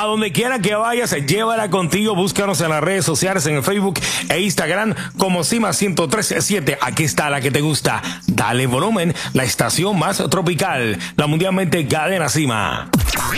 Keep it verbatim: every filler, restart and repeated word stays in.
A donde quiera que vayas, llévala contigo. Búscanos en las redes sociales, en el Facebook e Instagram como Cima ciento tres punto siete. Aquí está la que te gusta. Dale volumen, la estación más tropical, la mundialmente Cadena Cima.